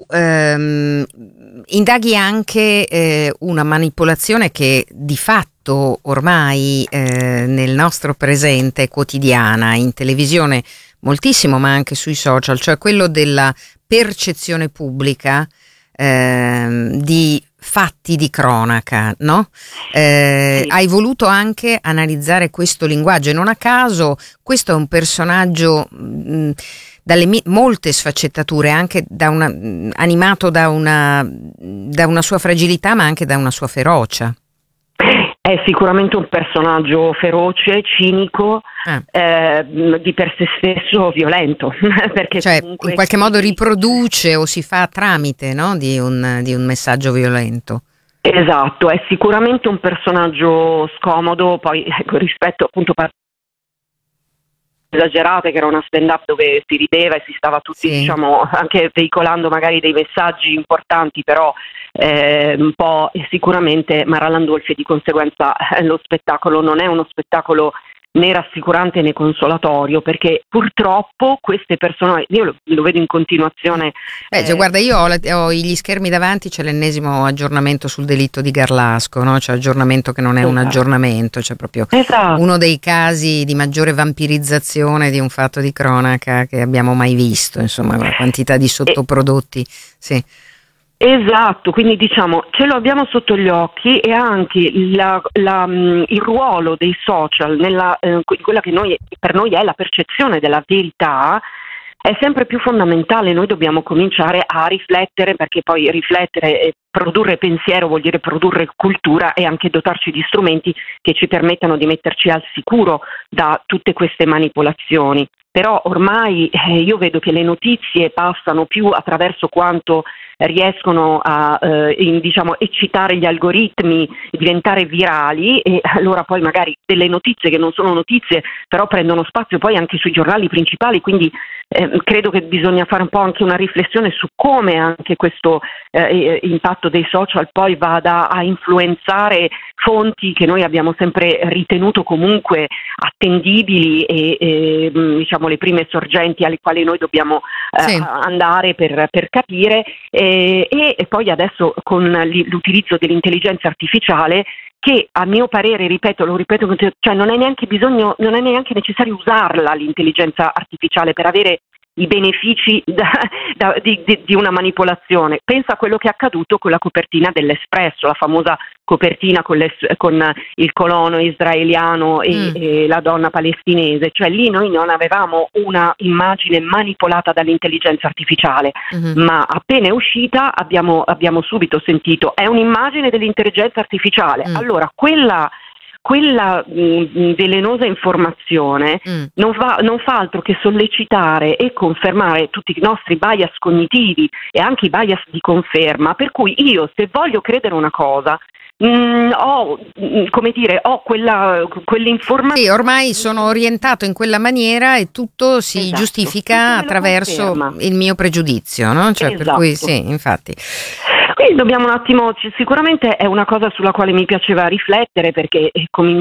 indaghi anche una manipolazione che di fatto ormai nel nostro presente è quotidiana, in televisione moltissimo, ma anche sui social, cioè quello della percezione pubblica di fatti di cronaca, no? Sì. Hai voluto anche analizzare questo linguaggio, e non a caso questo è un personaggio dalle molte sfaccettature, anche animato da una sua fragilità, ma anche da una sua ferocia. È sicuramente un personaggio feroce, cinico, di per sé stesso violento, perché cioè comunque in qualche modo riproduce o si fa tramite, no, di un messaggio violento. Esatto, è sicuramente un personaggio scomodo, poi rispetto appunto esagerate, che era una stand-up dove si rideva e si stava tutti, diciamo, anche veicolando magari dei messaggi importanti, però un po' sicuramente Mara Landolfi, e di conseguenza lo spettacolo non è uno spettacolo né rassicurante né consolatorio, perché purtroppo queste persone, io lo vedo in continuazione. Guarda, io ho gli schermi davanti, c'è l'ennesimo aggiornamento sul delitto di Garlasco, no? C'è aggiornamento che non è un aggiornamento, c'è proprio uno dei casi di maggiore vampirizzazione di un fatto di cronaca che abbiamo mai visto, insomma, la quantità di sottoprodotti, sì. Esatto, quindi diciamo ce lo abbiamo sotto gli occhi, e anche il ruolo dei social nella quella che per noi è la percezione della verità è sempre più fondamentale. Noi dobbiamo cominciare a riflettere, perché poi riflettere e produrre pensiero vuol dire produrre cultura, e anche dotarci di strumenti che ci permettano di metterci al sicuro da tutte queste manipolazioni. Però ormai io vedo che le notizie passano più attraverso quanto riescono a eccitare gli algoritmi, diventare virali, e allora poi magari delle notizie che non sono notizie però prendono spazio poi anche sui giornali principali, quindi credo che bisogna fare un po' anche una riflessione su come anche questo impatto dei social poi vada a influenzare fonti che noi abbiamo sempre ritenuto comunque attendibili e diciamo le prime sorgenti alle quali noi dobbiamo andare per capire, e poi adesso con l'utilizzo dell'intelligenza artificiale, che a mio parere, lo ripeto, cioè non è neanche necessario usarla l'intelligenza artificiale per avere i benefici di una manipolazione. Pensa a quello che è accaduto con la copertina dell'Espresso, la famosa copertina con il colono israeliano e la donna palestinese, cioè lì noi non avevamo una immagine manipolata dall'intelligenza artificiale, ma appena è uscita abbiamo subito sentito è un'immagine dell'intelligenza artificiale. Allora quella velenosa informazione non fa altro che sollecitare e confermare tutti i nostri bias cognitivi e anche i bias di conferma, per cui io, se voglio credere una cosa, ho quell'informazione. Sì, ormai sono orientato in quella maniera e tutto si giustifica attraverso il mio pregiudizio, no? Cioè, per cui sì, infatti. Quindi dobbiamo un attimo, sicuramente è una cosa sulla quale mi piaceva riflettere, perché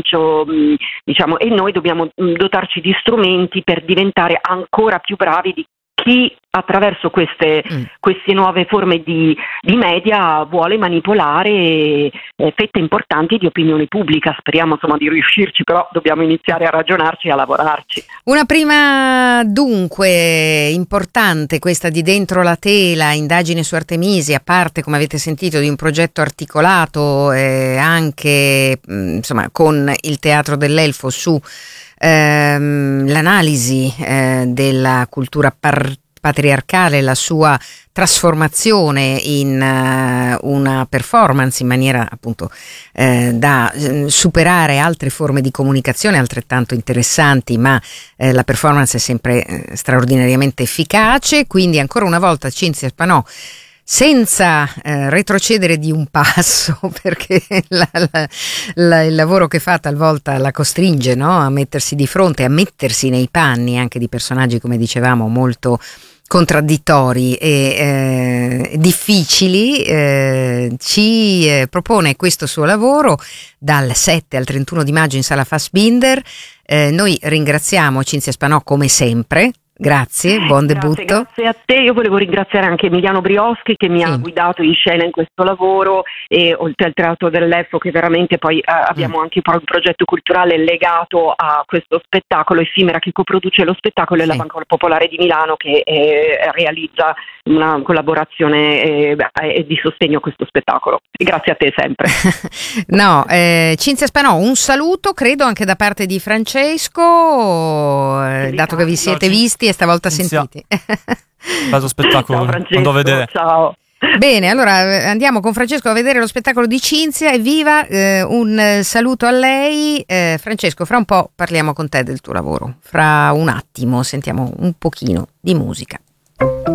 e noi dobbiamo dotarci di strumenti per diventare ancora più bravi di chi attraverso queste nuove forme di media vuole manipolare fette importanti di opinione pubblica. Speriamo insomma di riuscirci, però dobbiamo iniziare a ragionarci e a lavorarci. Una prima dunque importante, questa di Dentro la tela, indagine su Artemisia, parte, come avete sentito, di un progetto articolato anche insomma con il Teatro dell'Elfo su l'analisi della cultura patriarcale, la sua trasformazione in una performance in maniera appunto da superare altre forme di comunicazione altrettanto interessanti, ma la performance è sempre straordinariamente efficace. Quindi ancora una volta Cinzia Spanò, senza retrocedere di un passo, perché il lavoro che fa talvolta la costringe, no, a mettersi di fronte, a mettersi nei panni anche di personaggi, come dicevamo, molto contraddittori e difficili, ci propone questo suo lavoro dal 7 al 31 di maggio in Sala Fassbinder. Noi ringraziamo Cinzia Spanò come sempre Grazie, buon debutto. Grazie a te. Io volevo ringraziare anche Emiliano Brioschi che mi ha guidato in scena in questo lavoro, e oltre al Teatro dell'Elfo, che veramente poi abbiamo anche un progetto culturale legato a questo spettacolo. Effimera, che coproduce lo spettacolo, e la Banca Popolare di Milano, che realizza una collaborazione di sostegno a questo spettacolo. E grazie a te sempre. No, Cinzia Spanò, un saluto credo anche da parte di Francesco, dato che vi siete visti e stavolta sentiti. Bello spettacolo, andò a vedere. Ciao. Bene, allora andiamo con Francesco a vedere lo spettacolo di Cinzia. Evviva, un saluto a lei. Francesco, fra un po' parliamo con te del tuo lavoro, fra un attimo sentiamo un pochino di musica.